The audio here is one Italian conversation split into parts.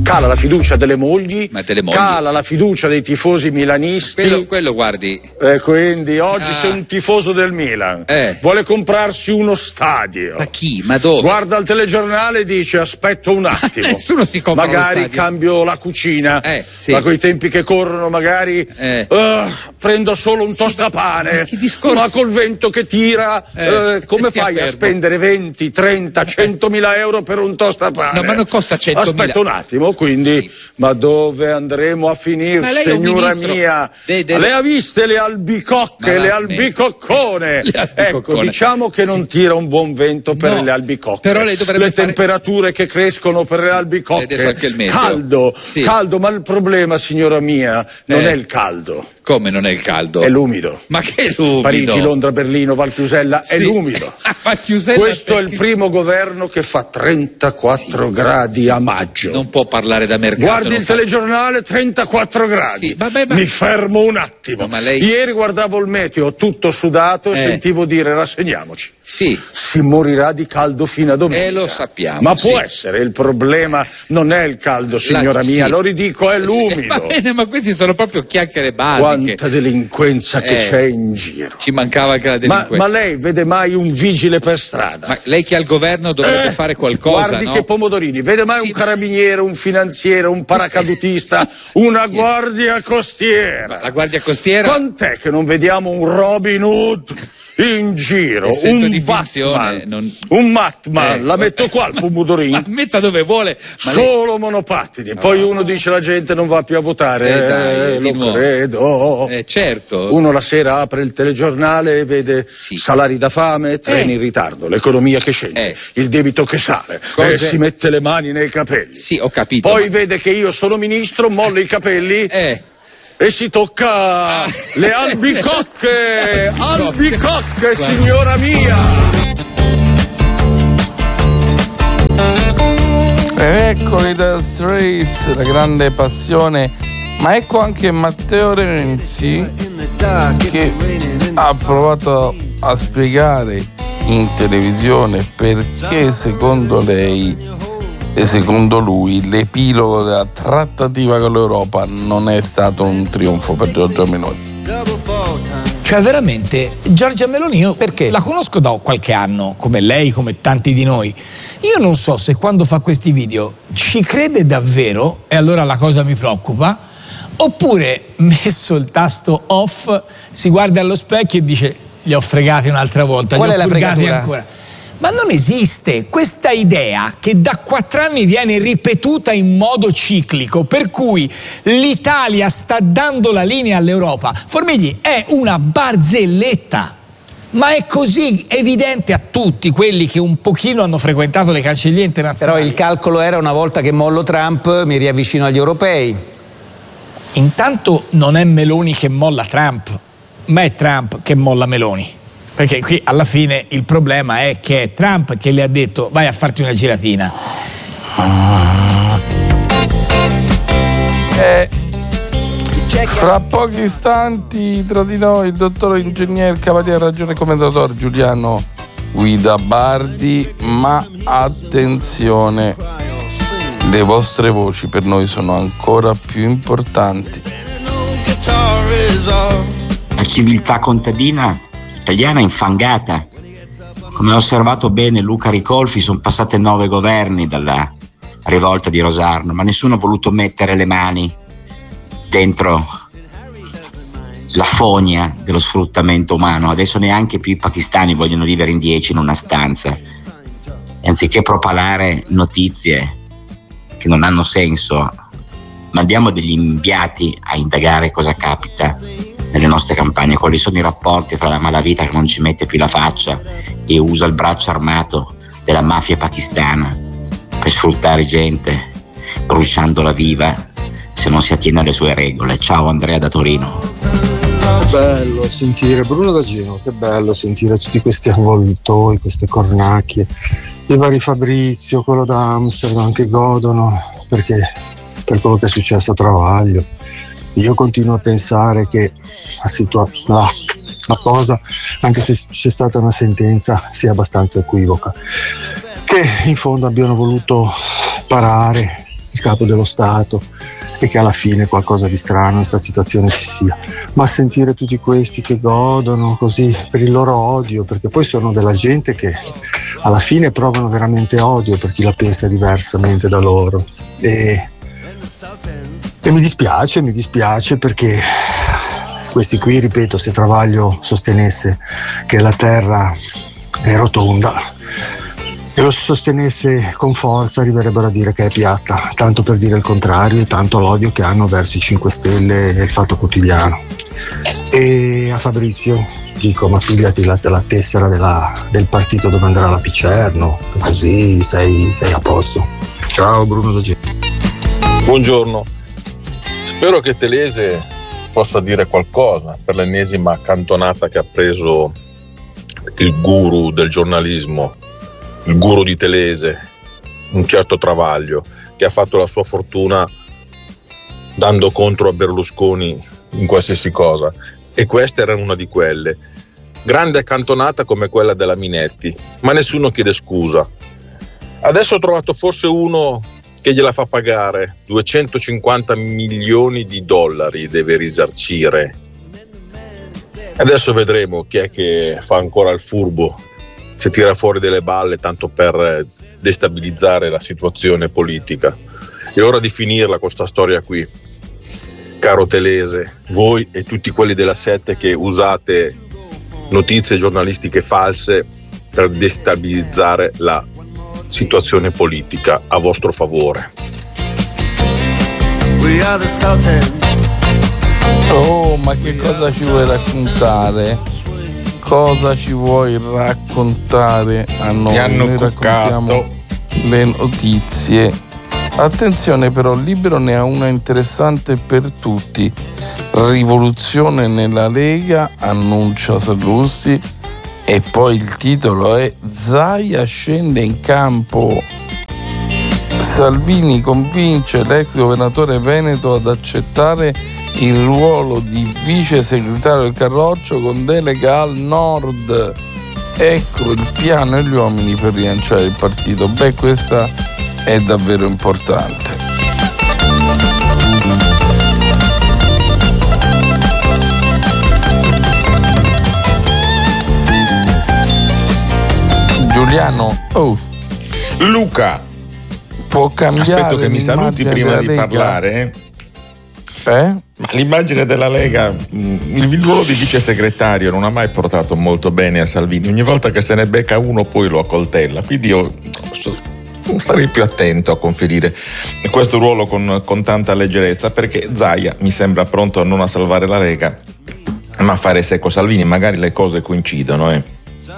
cala la fiducia delle mogli, cala la fiducia dei tifosi milanisti. Quello guardi. Quindi oggi se un tifoso del Milan vuole comprarsi uno stadio. Ma chi? Ma dove? Guarda il telegiornale e dice aspetto un attimo. Nessuno si compra magari cambio la cucina, sì. ma coi tempi che corrono magari prendo solo un tostapane. Ma col vento che tira come fai a spendere 20, 30, 100.000 euro per un tostapane? No, ma non costa 100.000. Aspetta un attimo, quindi ma dove andremo a finire, signora mia? Lei ha viste le albicocche, le albicoccone? Ecco, diciamo che non tira un buon vento per le albicocche. Però lei dovrebbe le temperature che crescono per le albicocche. Caldo, ma il problema, signora mia, non è il caldo. Come non è il caldo? È l'umido. Ma che l'umido? Parigi, Londra, Berlino, Valchiusella, è l'umido. Questo è il primo governo che fa 34 gradi a maggio. Non può parlare da mercato. Guardi il telegiornale, 34 gradi. Mi fermo un attimo. Ma lei... Ieri guardavo il meteo tutto sudato e sentivo dire rassegniamoci. Sì. Si morirà di caldo fino a domenica. Lo sappiamo. Ma può essere, il problema non è il caldo, signora mia, lo ridico, è l'umido. Va bene, ma questi sono proprio chiacchiere basiche. Quanta delinquenza che c'è in giro. Ci mancava anche la delinquenza. Ma lei vede mai un vigile per strada? Ma lei che è al governo dovrebbe fare qualcosa, guardi che pomodorini, vede mai un carabiniere, un finanziere, un paracadutista, una guardia costiera? La guardia costiera? Quant'è che non vediamo un Robin Hood in giro, un Batman, un Matman, la metto qua il pomodorini. Ma metta dove vuole. Solo monopattini. Poi uno dice la gente non va più a votare. Lo credo. Certo. Uno la sera apre il telegiornale e vede salari da fame, treni in ritardo, l'economia che scende, il debito che sale, e si mette le mani nei capelli. Sì, ho capito. Poi vede che io sono ministro, molla i capelli. E si tocca le albicocche, albicocche, signora mia. Eccoli da Straits, la grande passione. Ma ecco anche Matteo Renzi che ha provato a spiegare in televisione perché secondo lei e secondo lui l'epilogo della trattativa con l'Europa non è stato un trionfo per Giorgia Meloni. Cioè veramente Giorgia Meloni io perché la conosco da qualche anno, come lei, come tanti di noi. Io non so se quando fa questi video ci crede davvero, e allora la cosa mi preoccupa, oppure messo il tasto off si guarda allo specchio e dice li ho fregati un'altra volta, qual li è ho la fregatura? ancora. Ma non esiste questa idea che da 4 anni viene ripetuta in modo ciclico, per cui l'Italia sta dando la linea all'Europa. Formigli, è una barzelletta, ma è così evidente a tutti quelli che un pochino hanno frequentato le cancellerie internazionali. Però il calcolo era una volta che mollo Trump mi riavvicino agli europei. Intanto non è Meloni che molla Trump, ma è Trump che molla Meloni. Perché qui alla fine il problema è che è Trump che le ha detto vai a farti una giratina. Fra pochi istanti tra di noi il dottor ingegner Cavaliere, ragione commentatore Giuliano Guida Bardi, ma attenzione, le vostre voci per noi sono ancora più importanti. La civiltà contadina italiana è infangata. Come ha osservato bene Luca Ricolfi, sono passate 9 governi dalla rivolta di Rosarno, ma nessuno ha voluto mettere le mani dentro la fogna dello sfruttamento umano. Adesso neanche più i pakistani vogliono vivere in 10 in una stanza. E anziché propalare notizie che non hanno senso, mandiamo degli inviati a indagare cosa capita nelle nostre campagne, quali sono i rapporti fra la malavita che non ci mette più la faccia e usa il braccio armato della mafia pakistana per sfruttare gente, bruciandola viva se non si attiene alle sue regole. Ciao Andrea da Torino. Che bello sentire Bruno da Genova, che bello sentire tutti questi avvoltoi, queste cornacchie, i vari Fabrizio, quello da Amsterdam che godono perché per quello che è successo a Travaglio. Io continuo a pensare che la cosa, anche se c'è stata una sentenza, sia abbastanza equivoca, che in fondo abbiano voluto parare il capo dello Stato e che alla fine qualcosa di strano in questa situazione ci sia, ma sentire tutti questi che godono così per il loro odio, perché poi sono della gente che alla fine provano veramente odio per chi la pensa diversamente da loro, e mi dispiace perché questi qui, ripeto, se Travaglio sostenesse che la terra è rotonda e lo sostenesse con forza, arriverebbero a dire che è piatta, tanto per dire il contrario, e tanto l'odio che hanno verso i 5 Stelle e il Fatto Quotidiano. E a Fabrizio dico, ma pigliati la tessera del partito dove andrà la Picerno, così sei a posto. Ciao Bruno da Genova. Buongiorno, spero che Telese possa dire qualcosa per l'ennesima cantonata che ha preso il guru del giornalismo, il guru di Telese, un certo Travaglio, che ha fatto la sua fortuna dando contro a Berlusconi in qualsiasi cosa, e questa era una di quelle. Grande cantonata come quella della Minetti, ma nessuno chiede scusa. Adesso ho trovato forse uno che gliela fa pagare, 250 milioni di dollari deve risarcire. Adesso vedremo chi è che fa ancora il furbo, se tira fuori delle balle tanto per destabilizzare la situazione politica. È ora di finirla questa storia qui, caro Telese, voi e tutti quelli della Sette che usate notizie giornalistiche false per destabilizzare la situazione politica a vostro favore. Oh, ma che cosa ci vuoi raccontare? Cosa ci vuoi raccontare a noi? Ti hanno noi raccontiamo le notizie. Attenzione però, il Libero ne ha una interessante per tutti. Rivoluzione nella Lega, annuncia Sallusti, e poi il titolo è Zaia scende in campo. Salvini convince l'ex governatore veneto ad accettare il ruolo di vice segretario del Carroccio con delega al nord. Ecco il piano e gli uomini per rilanciare il partito. Beh, questa è davvero importante. Giuliano, Luca, può cambiare. aspetto che mi saluti prima di parlare. Ma l'immagine della Lega, il ruolo di vice segretario non ha mai portato molto bene a Salvini. Ogni volta che se ne becca uno poi lo accoltella, quindi io starei più attento a conferire questo ruolo con tanta leggerezza, perché Zaia mi sembra pronto non a salvare la Lega ma a fare secco Salvini. Magari le cose coincidono,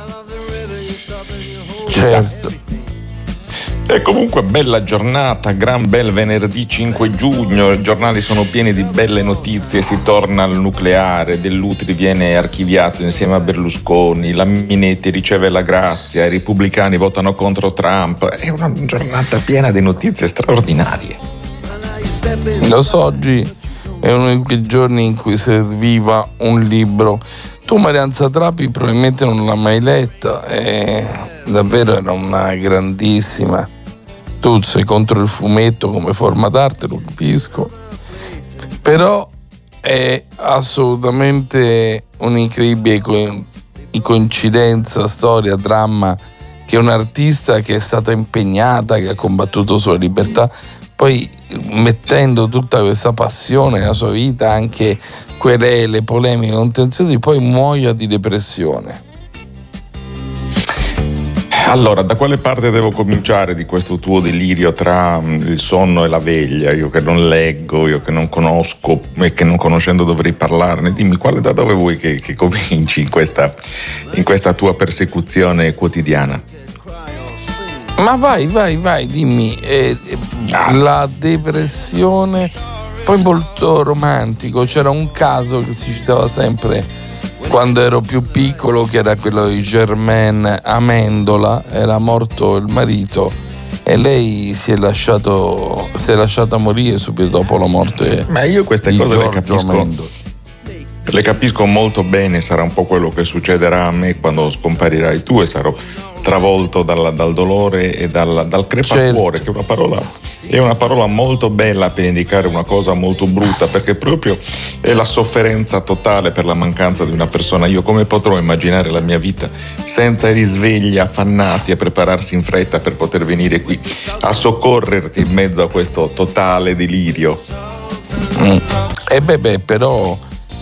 Certo. E comunque bella giornata, gran bel venerdì 5 giugno, i giornali sono pieni di belle notizie, si torna al nucleare, Dell'Utri viene archiviato insieme a Berlusconi, la Minetti riceve la grazia, i repubblicani votano contro Trump, è una giornata piena di notizie straordinarie. Lo so, oggi è uno di quei giorni in cui serviva un libro. Tu Marianza Trapi probabilmente non l'hai mai letta, davvero era una grandissima. Tu sei contro il fumetto come forma d'arte, lo capisco, però è assolutamente un'incredibile coincidenza, storia, dramma, che un artista che è stata impegnata, che ha combattuto sulla libertà, poi mettendo tutta questa passione nella sua vita, anche querele, polemiche, contenziosi, poi muoia di depressione. Allora, da quale parte devo cominciare di questo tuo delirio tra il sonno e la veglia? Io che non leggo, io che non conosco e che non conoscendo dovrei parlarne. Dimmi da dove vuoi che cominci in questa tua persecuzione quotidiana? Ma vai, dimmi. La depressione, poi molto romantico. C'era un caso che si citava sempre quando ero più piccolo, che era quello di Germaine Amendola. Era morto il marito e lei si è lasciata morire subito dopo la morte. Ma io queste cose le capisco molto bene. Sarà un po' quello che succederà a me quando scomparirai tu, e sarò travolto dal dolore e dal crepacuore, che è una parola molto bella per indicare una cosa molto brutta, perché proprio è la sofferenza totale per la mancanza di una persona. Io come potrò immaginare la mia vita senza i risvegli affannati a prepararsi in fretta per poter venire qui a soccorrerti in mezzo a questo totale delirio? Però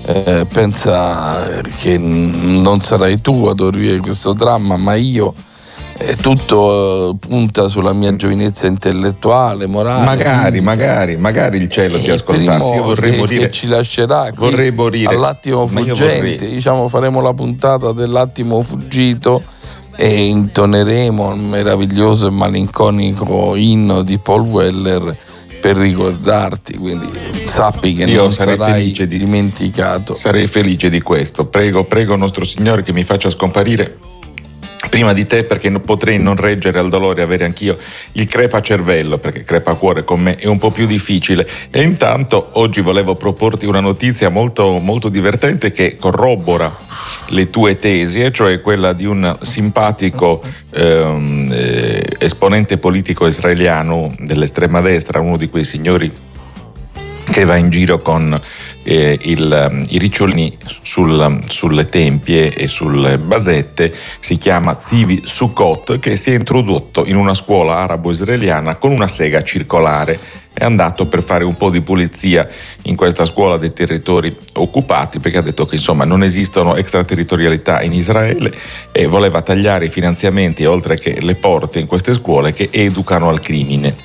pensa che non sarai tu ad orvire questo dramma, ma io. Tutto punta sulla mia giovinezza intellettuale, morale. Magari il cielo ti ascoltasse. Io vorrei morire. Che ci lascerà qui vorrei morire all'attimo fuggente. Diciamo, faremo la puntata dell'attimo fuggito e intoneremo il meraviglioso e malinconico inno di Paul Weller per ricordarti, quindi sappi che io non sarai dimenticato. Sarei felice di questo. Prego nostro Signore che mi faccia scomparire prima di te, perché potrei non reggere al dolore e avere anch'io il crepacervello, perché crepacuore con me è un po' più difficile. E intanto oggi volevo proporti una notizia molto, molto divertente che corrobora le tue tesi, e cioè quella di un simpatico esponente politico israeliano dell'estrema destra, uno di quei signori che va in giro con i ricciolini sulle tempie e sulle basette. Si chiama Tzivi Sukkot, che si è introdotto in una scuola arabo-israeliana con una sega circolare. È andato per fare un po' di pulizia in questa scuola dei territori occupati, perché ha detto che insomma non esistono extraterritorialità in Israele, e voleva tagliare i finanziamenti oltre che le porte in queste scuole che educano al crimine.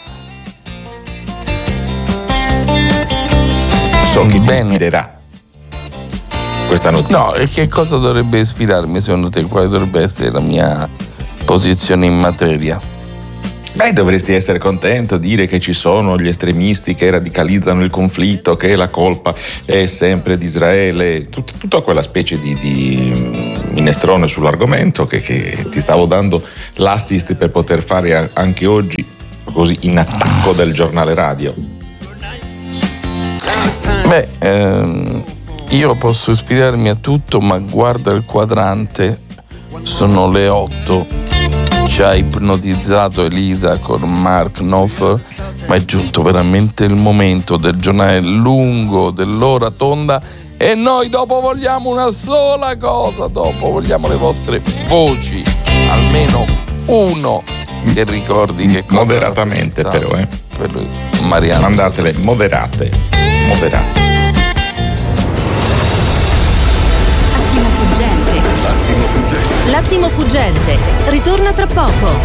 Che ti ispirerà questa notizia. No, e che cosa dovrebbe ispirarmi secondo te? Quale dovrebbe essere la mia posizione in materia? Dovresti essere contento, dire che ci sono gli estremisti che radicalizzano il conflitto, che la colpa è sempre di Israele, tutta quella specie di minestrone sull'argomento che ti stavo dando l'assist per poter fare anche oggi, così in attacco del giornale radio. Io posso ispirarmi a tutto, ma guarda il quadrante, sono le 8, ci ha ipnotizzato Elisa con Mark Knopfler, ma è giunto veramente il momento del giornale lungo, dell'ora tonda, e noi dopo vogliamo una sola cosa, dopo vogliamo le vostre voci, almeno uno che ricordi che cosa moderatamente però per lui. Mariano, mandatele moderate. L'attimo fuggente ritorna tra poco.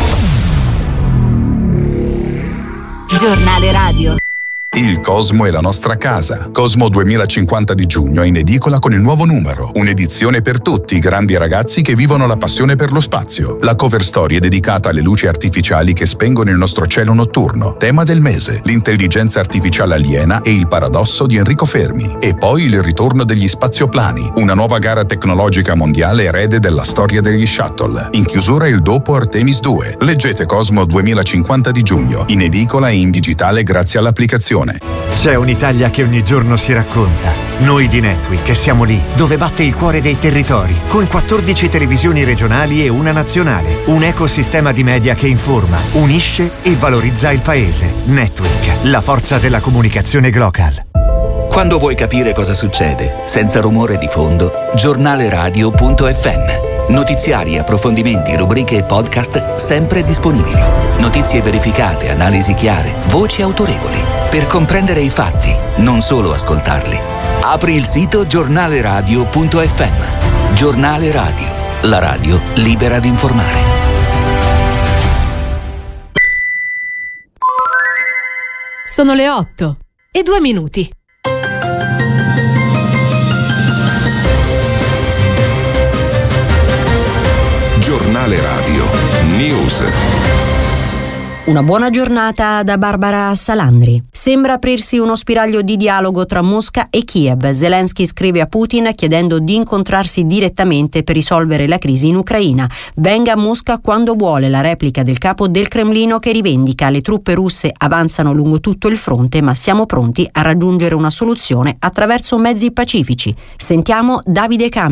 Giornale radio. Il Cosmo è la nostra casa. Cosmo 2050 di giugno è in edicola con il nuovo numero. Un'edizione per tutti i grandi ragazzi che vivono la passione per lo spazio. La cover story è dedicata alle luci artificiali che spengono il nostro cielo notturno. Tema del mese: l'intelligenza artificiale aliena e il paradosso di Enrico Fermi. E poi il ritorno degli spazioplani, una nuova gara tecnologica mondiale erede della storia degli shuttle. In chiusura il dopo Artemis 2. Leggete Cosmo 2050 di giugno, in edicola e in digitale grazie all'applicazione. C'è un'Italia che ogni giorno si racconta. Noi di Netweek che siamo lì, dove batte il cuore dei territori, con 14 televisioni regionali e una nazionale. Un ecosistema di media che informa, unisce e valorizza il paese. Netweek, la forza della comunicazione global. Quando vuoi capire cosa succede, senza rumore di fondo, giornaleradio.fm. Notiziari, approfondimenti, rubriche e podcast sempre disponibili. Notizie verificate, analisi chiare, voci autorevoli. Per comprendere i fatti, non solo ascoltarli. Apri il sito giornaleradio.fm. Giornale Radio, la radio libera di informare. Sono le 8:02. Giornale Radio News. Una buona giornata da Barbara Salandri. Sembra aprirsi uno spiraglio di dialogo tra Mosca e Kiev. Zelensky scrive a Putin chiedendo di incontrarsi direttamente per risolvere la crisi in Ucraina. Venga a Mosca quando vuole, la replica del capo del Cremlino, che rivendica: le truppe russe avanzano lungo tutto il fronte, ma siamo pronti a raggiungere una soluzione attraverso mezzi pacifici. Sentiamo Davide Camera.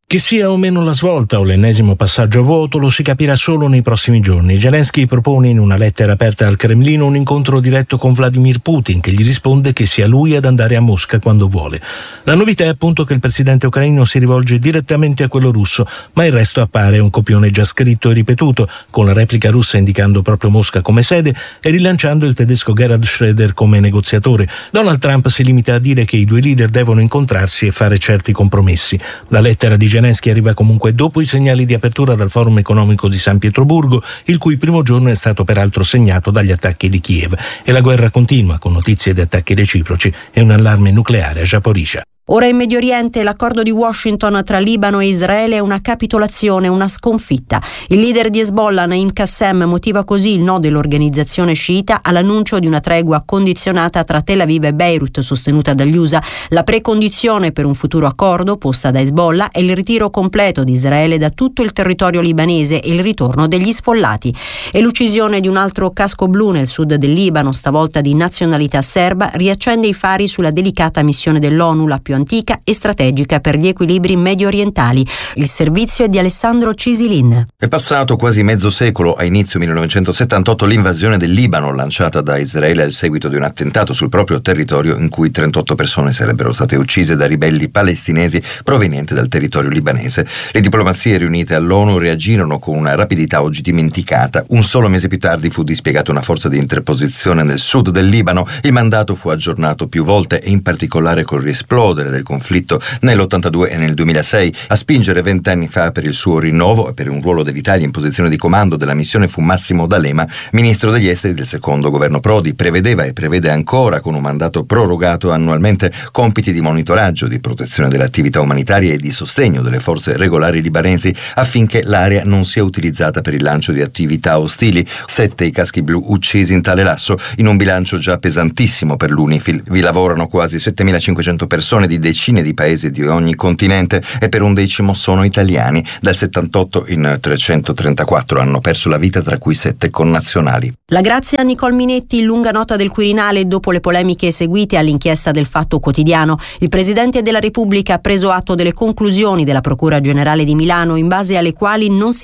Che sia o meno la svolta o l'ennesimo passaggio a vuoto lo si capirà solo nei prossimi giorni. Zelensky propone in una lettera aperta al Cremlino un incontro diretto con Vladimir Putin, che gli risponde che sia lui ad andare a Mosca quando vuole. La novità è appunto che il presidente ucraino si rivolge direttamente a quello russo, ma il resto appare un copione già scritto e ripetuto, con la replica russa indicando proprio Mosca come sede e rilanciando il tedesco Gerhard Schröder come negoziatore. Donald Trump si limita a dire che i due leader devono incontrarsi e fare certi compromessi. La lettera di Zelensky arriva comunque dopo i segnali di apertura dal Forum economico di San Pietroburgo, il cui primo giorno è stato peraltro segnato dagli attacchi di Kiev, e la guerra continua con notizie di attacchi reciproci e un allarme nucleare a Zaporizhzhia. Ora in Medio Oriente l'accordo di Washington tra Libano e Israele è una capitolazione, una sconfitta. Il leader di Hezbollah, Naim Qassem, motiva così il no dell'organizzazione sciita all'annuncio di una tregua condizionata tra Tel Aviv e Beirut, sostenuta dagli USA. La precondizione per un futuro accordo, posta da Hezbollah, è il ritiro completo di Israele da tutto il territorio libanese e il ritorno degli sfollati. E l'uccisione di un altro casco blu nel sud del Libano, stavolta di nazionalità serba, riaccende i fari sulla delicata missione dell'ONU, la più antica e strategica per gli equilibri medio orientali. Il servizio è di Alessandro Cisilin. È passato quasi mezzo secolo, a inizio 1978, l'invasione del Libano lanciata da Israele al seguito di un attentato sul proprio territorio in cui 38 persone sarebbero state uccise da ribelli palestinesi provenienti dal territorio libanese. Le diplomazie riunite all'ONU reagirono con una rapidità oggi dimenticata. Un solo mese più tardi fu dispiegata una forza di interposizione nel sud del Libano. Il mandato fu aggiornato più volte e in particolare col riesplodere del conflitto nell'82 e nel 2006. A spingere 20 anni fa per il suo rinnovo e per un ruolo dell'Italia in posizione di comando della missione fu Massimo D'Alema, ministro degli esteri del secondo governo Prodi. Prevedeva e prevede ancora, con un mandato prorogato annualmente, compiti di monitoraggio, di protezione delle attività umanitarie e di sostegno delle forze regolari libanesi affinché l'area non sia utilizzata per il lancio di attività ostili. 7 i caschi blu uccisi in tale lasso, in un bilancio già pesantissimo per l'UNIFIL. Vi lavorano quasi 7.500 persone di decine di paesi di ogni continente e per 1/10 sono italiani. Dal 78 in 334 hanno perso la vita, tra cui 7 connazionali. La grazia a Nicole Minetti, lunga nota del Quirinale dopo le polemiche seguite all'inchiesta del Fatto Quotidiano. Il Presidente della Repubblica ha preso atto delle conclusioni della Procura Generale di Milano, in base alle quali non si